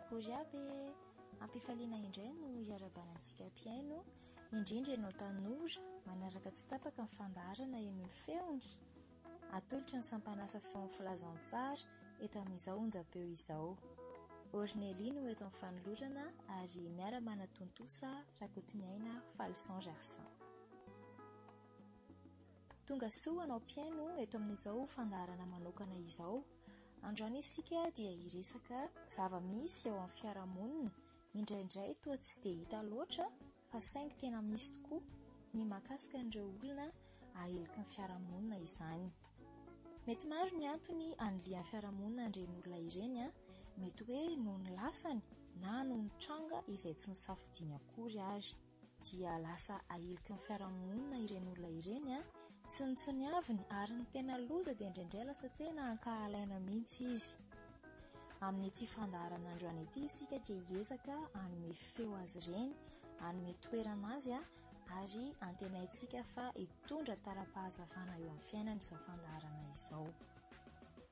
akory aby ampifaliana indray no iarabanantsika mpiaino indrindra ianao tanora manaraka tsy tapaka ny fandaharana eny ny feony atolotra ny sampanasa feon'ny filazantsara eto amin'izao onjam-peo izao. Ornely no eto amin'ny fanolorana ary miara-manatontosa Rakotoniaina Falson Gersan. Tonga soa anao mpiaino eto amin'izao fandaharana manokana izao. Androany isika dia hiresaka zava-misy eo amin'ny fiarahamonina indraindray toa tsy dia hita loatra fa saingy tena misy tokoa ny mahakasika an'ireo olona aheliky ny fiarahamonina izany. Mety maro ny antony anilian'ny fiarahamonina ireny olona ireny mety hoe noho ny lasany na noho ny tranga izay tsy nisafidiany akory ary dia lasa aheliky ny fiarahamonina ireny olona ireny tsy nitsoniaviny ary ny tena loza dia indraindray lasa tena ankahalaina mihitsy izy. Amin'ity fandaharana androany ity isika dia hiezaka hanome feo azy ireny, hanome toerana azy ary antenaintsika fa hitondra tara-pahazavana eo amin'ny fiainana izao fandaharana izao.